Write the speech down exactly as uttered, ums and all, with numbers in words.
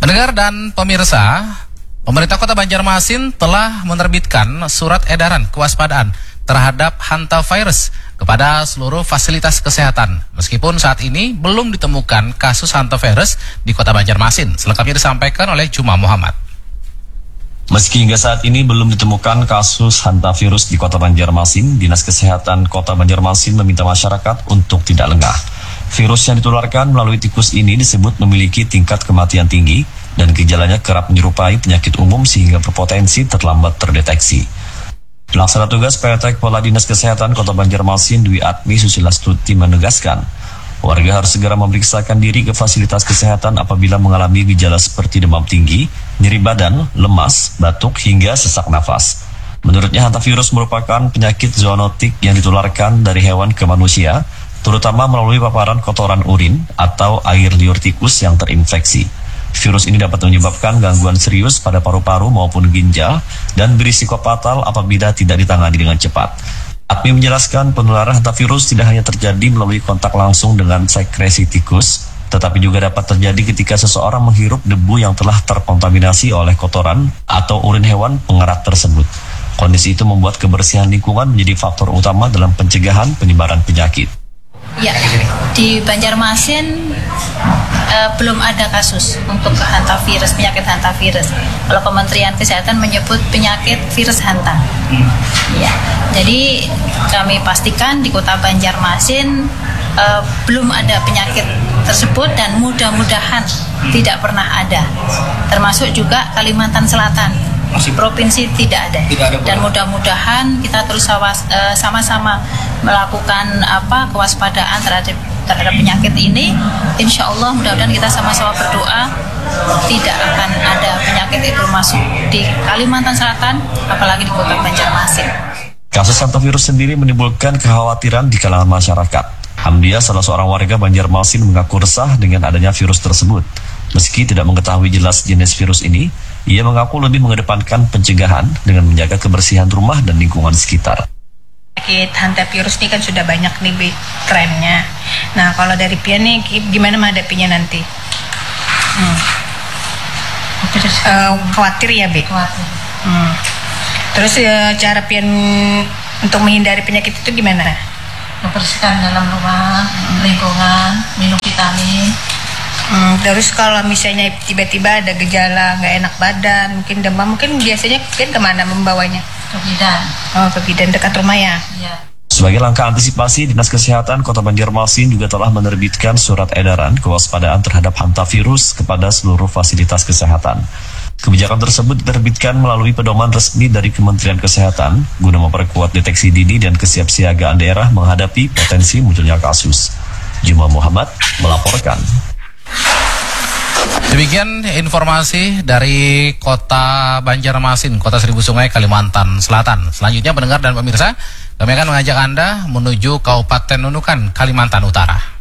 Pendengar dan pemirsa, pemerintah Kota Banjarmasin telah menerbitkan surat edaran kewaspadaan terhadap hantavirus kepada seluruh fasilitas kesehatan. Meskipun saat ini belum ditemukan kasus hantavirus di Kota Banjarmasin. Selengkapnya disampaikan oleh Juma Muhammad. Meski hingga saat ini belum ditemukan kasus hantavirus di Kota Banjarmasin, Dinas Kesehatan Kota Banjarmasin meminta masyarakat untuk tidak lengah. Virus yang ditularkan melalui tikus ini disebut memiliki tingkat kematian tinggi dan gejalanya kerap menyerupai penyakit umum sehingga berpotensi terlambat terdeteksi. Pelaksana tugas P T Kepala Dinas Kesehatan Kota Banjarmasin Dwi Atmi Susilastuti menegaskan, warga harus segera memeriksakan diri ke fasilitas kesehatan apabila mengalami gejala seperti demam tinggi, nyeri badan, lemas, batuk, hingga sesak nafas. Menurutnya, hantavirus merupakan penyakit zoonotik yang ditularkan dari hewan ke manusia, terutama melalui paparan kotoran urin atau air liur tikus yang terinfeksi. Virus ini dapat menyebabkan gangguan serius pada paru-paru maupun ginjal dan berisiko fatal apabila tidak ditangani dengan cepat. Atmi menjelaskan penularan hantavirus tidak hanya terjadi melalui kontak langsung dengan sekresi tikus, tetapi juga dapat terjadi ketika seseorang menghirup debu yang telah terkontaminasi oleh kotoran atau urin hewan pengerat tersebut. Kondisi itu membuat kebersihan lingkungan menjadi faktor utama dalam pencegahan penyebaran penyakit. Ya, di Banjarmasin uh, belum ada kasus untuk hantavirus, penyakit hantavirus. Kalau Kementerian Kesehatan menyebut penyakit virus hanta. Hmm. Ya, jadi kami pastikan di Kota Banjarmasin uh, belum ada penyakit tersebut dan mudah-mudahan hmm. tidak pernah ada. Termasuk juga Kalimantan Selatan. Provinsi tidak ada, tidak ada dan mudah-mudahan kita terus sama-sama melakukan apa kewaspadaan terhadap terhadap penyakit ini. Insya Allah mudah-mudahan kita sama-sama berdoa tidak akan ada penyakit itu masuk di Kalimantan Selatan, apalagi di Kota Banjarmasin. Kasus hantavirus sendiri menimbulkan kekhawatiran di kalangan masyarakat. Hamdia, salah seorang warga Banjarmasin, mengaku resah dengan adanya virus tersebut. Meski tidak mengetahui jelas jenis virus ini, ia mengaku lebih mengedepankan pencegahan dengan menjaga kebersihan rumah dan lingkungan sekitar. Penyakit hantavirus ini kan sudah banyak nih trennya. Nah, kalau dari Pian nih gimana menghadapinya nanti? Hmm. Uh, khawatir ya, Be? Khawatir. Hmm. Terus uh, cara Pian untuk menghindari penyakit itu gimana? Membersihkan dalam rumah, lingkungan, minum vitamin. Hmm, terus kalau misalnya tiba-tiba ada gejala nggak enak badan, mungkin demam, mungkin biasanya kan kemana membawanya? Ke bidan. Oh, ke bidan dekat rumah ya? Iya. Sebagai langkah antisipasi, Dinas Kesehatan Kota Banjarmasin juga telah menerbitkan surat edaran kewaspadaan terhadap hantavirus kepada seluruh fasilitas kesehatan. Kebijakan tersebut diterbitkan melalui pedoman resmi dari Kementerian Kesehatan guna memperkuat deteksi dini dan kesiapsiagaan daerah menghadapi potensi munculnya kasus. Juma Muhammad melaporkan. Demikian informasi dari Kota Banjarmasin, Kota Seribu Sungai, Kalimantan Selatan. Selanjutnya pendengar dan pemirsa, kami akan mengajak Anda menuju Kabupaten Nunukan, Kalimantan Utara.